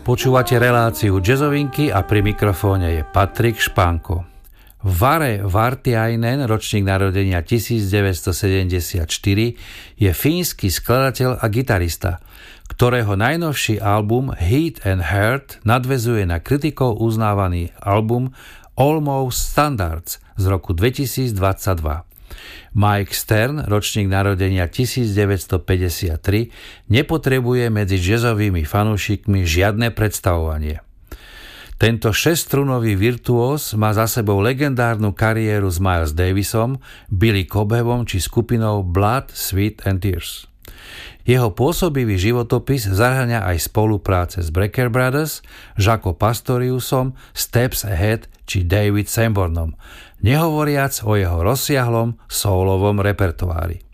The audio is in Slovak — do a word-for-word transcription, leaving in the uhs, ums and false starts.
Počúvate reláciu Jazzovinky a pri mikrofóne je Patrik Španko. Vare Vartiainen, ročník narodenia devätnásťsedemdesiatštyri, je fínsky skladateľ a gitarista, ktorého najnovší album Heat and Heart nadväzuje na kritikou uznávaný album Almost Standards z roku dvetisícdvadsaťdva. Mike Stern, ročník narodenia devätnásťpäťdesiattri, nepotrebuje medzi jazzovými fanúšikmi žiadne predstavovanie. Tento šesťstrunový virtuós má za sebou legendárnu kariéru s Miles Davisom, Billy Cobhamom či skupinou Blood, Sweat and Tears. Jeho pôsobivý životopis zahŕňa aj spolupráce s Brecker Brothers, Jaco Pastoriusom, Steps Ahead či David Sanbornom, nehovoriac o jeho rozsiahlom soulovom repertoári.